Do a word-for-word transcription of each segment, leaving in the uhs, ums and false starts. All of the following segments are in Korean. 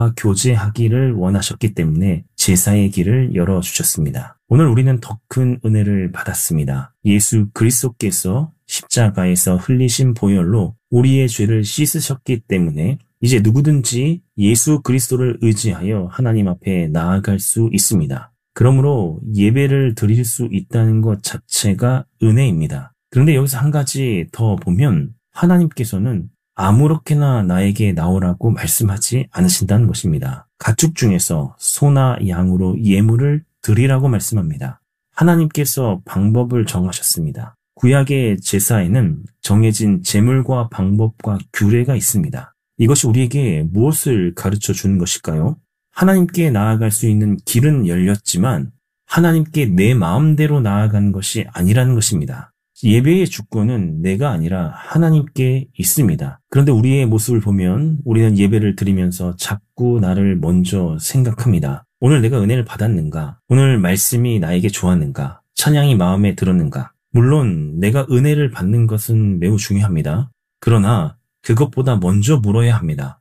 교제하기를 원하셨기 때문에 제사의 길을 열어주셨습니다. 오늘 우리는 더 큰 은혜를 받았습니다. 예수 그리스도께서 십자가에서 흘리신 보혈로 우리의 죄를 씻으셨기 때문에 이제 누구든지 예수 그리스도를 의지하여 하나님 앞에 나아갈 수 있습니다. 그러므로 예배를 드릴 수 있다는 것 자체가 은혜입니다. 그런데 여기서 한 가지 더 보면 하나님께서는 아무렇게나 나에게 나오라고 말씀하지 않으신다는 것입니다. 가축 중에서 소나 양으로 예물을 드리라고 말씀합니다. 하나님께서 방법을 정하셨습니다. 구약의 제사에는 정해진 제물과 방법과 규례가 있습니다. 이것이 우리에게 무엇을 가르쳐 주는 것일까요? 하나님께 나아갈 수 있는 길은 열렸지만 하나님께 내 마음대로 나아가는 것이 아니라는 것입니다. 예배의 주권은 내가 아니라 하나님께 있습니다. 그런데 우리의 모습을 보면 우리는 예배를 드리면서 자꾸 나를 먼저 생각합니다. 오늘 내가 은혜를 받았는가? 오늘 말씀이 나에게 좋았는가? 찬양이 마음에 들었는가? 물론 내가 은혜를 받는 것은 매우 중요합니다. 그러나 그것보다 먼저 물어야 합니다.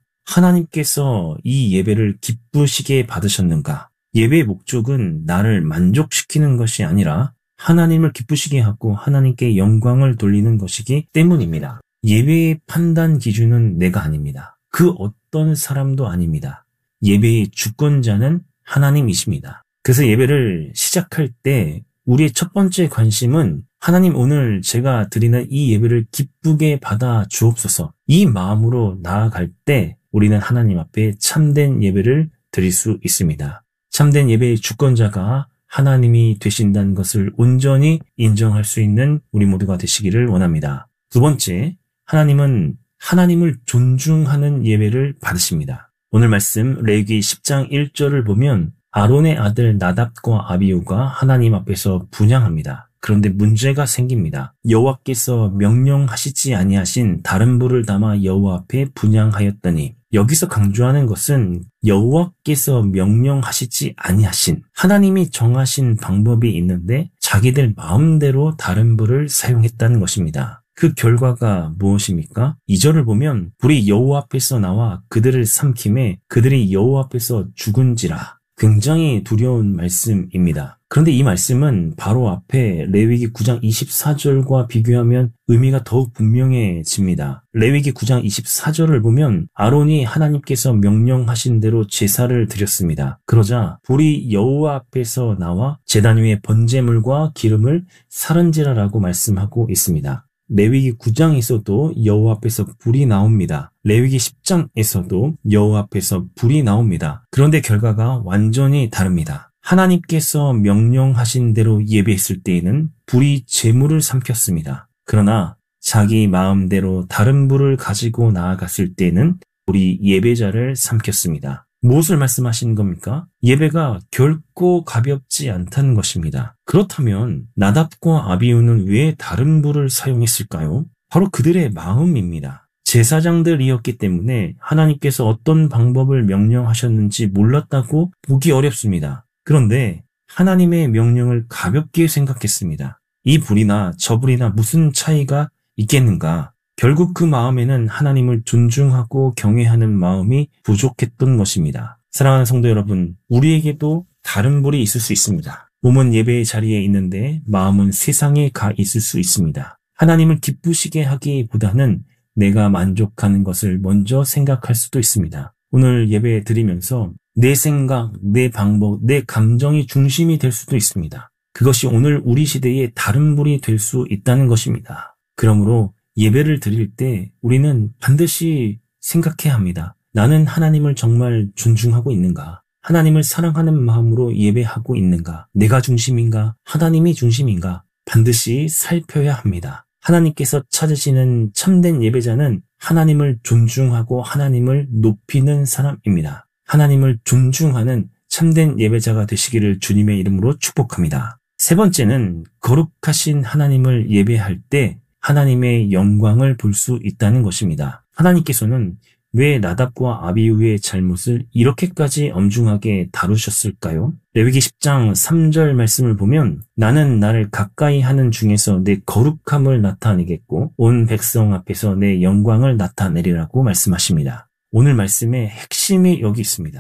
하나님께서 이 예배를 기쁘시게 받으셨는가? 예배의 목적은 나를 만족시키는 것이 아니라 하나님을 기쁘시게 하고 하나님께 영광을 돌리는 것이기 때문입니다. 예배의 판단 기준은 내가 아닙니다. 그 어떤 사람도 아닙니다. 예배의 주권자는 하나님이십니다. 그래서 예배를 시작할 때 우리의 첫 번째 관심은 하나님 오늘 제가 드리는 이 예배를 기쁘게 받아 주옵소서. 이 마음으로 나아갈 때 우리는 하나님 앞에 참된 예배를 드릴 수 있습니다. 참된 예배의 주권자가 하나님이 되신다는 것을 온전히 인정할 수 있는 우리 모두가 되시기를 원합니다. 두 번째, 하나님은 하나님을 존중하는 예배를 받으십니다. 오늘 말씀 레위기 십 장 일 절을 보면 아론의 아들 나답과 아비후가 하나님 앞에서 분향합니다. 그런데 문제가 생깁니다. 여호와께서 명령하시지 아니하신 다른 불을 담아 여호와 앞에 분향하였더니 여기서 강조하는 것은 여호와께서 명령하시지 아니하신 하나님이 정하신 방법이 있는데 자기들 마음대로 다른 불을 사용했다는 것입니다. 그 결과가 무엇입니까? 이 절을 보면 불이 여호와 앞에서 나와 그들을 삼킴에 그들이 여호와 앞에서 죽은지라. 굉장히 두려운 말씀입니다. 그런데 이 말씀은 바로 앞에 레위기 구 장 이십사 절과 비교하면 의미가 더욱 분명해집니다. 레위기 구 장 이십사 절을 보면 아론이 하나님께서 명령하신 대로 제사를 드렸습니다. 그러자 불이 여호와 앞에서 나와 제단 위에 번제물과 기름을 사른지라라고 말씀하고 있습니다. 레위기 구 장에서도 여호와 앞에서 불이 나옵니다. 레위기 십 장에서도 여호와 앞에서 불이 나옵니다. 그런데 결과가 완전히 다릅니다. 하나님께서 명령하신 대로 예배했을 때에는 불이 제물을 삼켰습니다. 그러나 자기 마음대로 다른 불을 가지고 나아갔을 때는 불이 예배자를 삼켰습니다. 무엇을 말씀하시는 겁니까? 예배가 결코 가볍지 않다는 것입니다. 그렇다면 나답과 아비후는 왜 다른 불을 사용했을까요? 바로 그들의 마음입니다. 제사장들이었기 때문에 하나님께서 어떤 방법을 명령하셨는지 몰랐다고 보기 어렵습니다. 그런데 하나님의 명령을 가볍게 생각했습니다. 이 불이나 저 불이나 무슨 차이가 있겠는가? 결국 그 마음에는 하나님을 존중하고 경외하는 마음이 부족했던 것입니다. 사랑하는 성도 여러분, 우리에게도 다른 불이 있을 수 있습니다. 몸은 예배의 자리에 있는데 마음은 세상에 가 있을 수 있습니다. 하나님을 기쁘시게 하기보다는 내가 만족하는 것을 먼저 생각할 수도 있습니다. 오늘 예배 드리면서 내 생각, 내 방법, 내 감정이 중심이 될 수도 있습니다. 그것이 오늘 우리 시대의 다른 불이 될 수 있다는 것입니다. 그러므로 예배를 드릴 때 우리는 반드시 생각해야 합니다. 나는 하나님을 정말 존중하고 있는가? 하나님을 사랑하는 마음으로 예배하고 있는가? 내가 중심인가? 하나님이 중심인가? 반드시 살펴야 합니다. 하나님께서 찾으시는 참된 예배자는 하나님을 존중하고 하나님을 높이는 사람입니다. 하나님을 존중하는 참된 예배자가 되시기를 주님의 이름으로 축복합니다. 세 번째는 거룩하신 하나님을 예배할 때 하나님의 영광을 볼 수 있다는 것입니다. 하나님께서는 왜 나답과 아비후의 잘못을 이렇게까지 엄중하게 다루셨을까요? 레위기 십 장 삼 절 말씀을 보면 나는 나를 가까이 하는 중에서 내 거룩함을 나타내겠고 온 백성 앞에서 내 영광을 나타내리라고 말씀하십니다. 오늘 말씀의 핵심이 여기 있습니다.